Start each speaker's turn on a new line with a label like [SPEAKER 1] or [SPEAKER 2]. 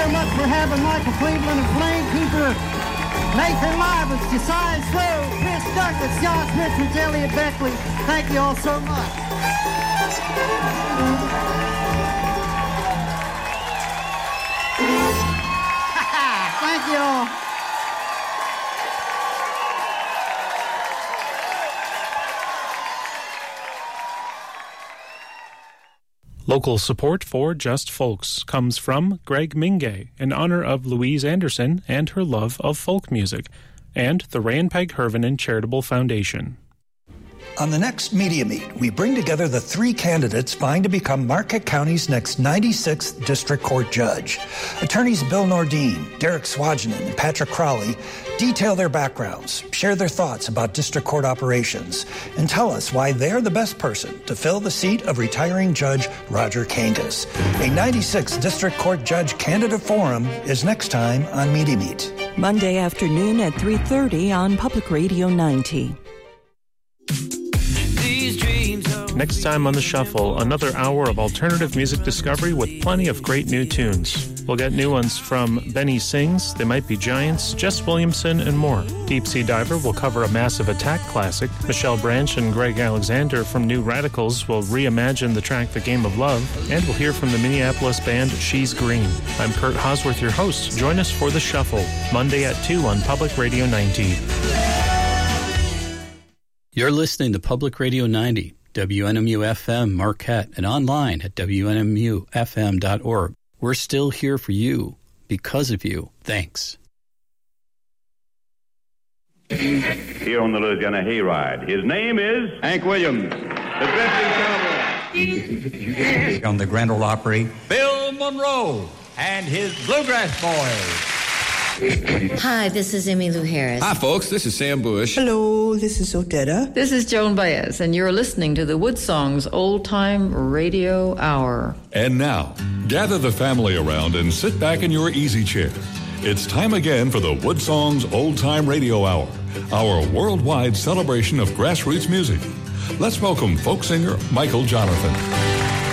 [SPEAKER 1] very much for having Michael Cleveland and Flame Keeper, Nathan Livens, Josiah Slow, Chris Douglas, Josh Richards, Elliot Beckley. Thank you all so much. Thank you all.
[SPEAKER 2] Local support for Just Folks comes from Greg Mingay in honor of Louise Anderson and her love of folk music, and the Ray and Peg Hervinen Charitable Foundation.
[SPEAKER 3] On the next Media Meet, we bring together the 3 candidates vying to become Marquette County's next 96th District Court Judge. Attorneys Bill Nordine, Derek Swajinen, and Patrick Crowley detail their backgrounds, share their thoughts about District Court operations, and tell us why they're the best person to fill the seat of retiring Judge Roger Kangas. A 96th District Court Judge Candidate Forum is next time on Media Meet.
[SPEAKER 4] Monday afternoon at 3:30 on Public Radio 90.
[SPEAKER 2] Next time on The Shuffle, another hour of alternative music discovery with plenty of great new tunes. We'll get new ones from Benny Sings, They Might Be Giants, Jess Williamson, and more. Deep Sea Diver will cover a Massive Attack classic. Michelle Branch and Greg Alexander from New Radicals will reimagine the track The Game of Love. And we'll hear from the Minneapolis band She's Green. I'm Kurt Hosworth, your host. Join us for The Shuffle, Monday at 2 on Public Radio 90.
[SPEAKER 5] You're listening to Public Radio 90. WNMU-FM Marquette, and online at WNMUFM.org. We're still here for you, because of you. Thanks.
[SPEAKER 6] Here on the Louisiana Hayride, his name is Hank Williams, the drifting cowboy.
[SPEAKER 7] On the Grand Ole Opry, Bill Monroe and his Bluegrass Boys.
[SPEAKER 8] Hi, this is Emmylou Harris.
[SPEAKER 9] Hi, folks. This is Sam Bush.
[SPEAKER 10] Hello, this is Odetta.
[SPEAKER 11] This is Joan Baez, and you're listening to the Wood Songs Old Time Radio Hour.
[SPEAKER 12] And now, gather the family around and sit back in your easy chair. It's time again for the Wood Songs Old Time Radio Hour, our worldwide celebration of grassroots music. Let's welcome folk singer Michael Jonathan.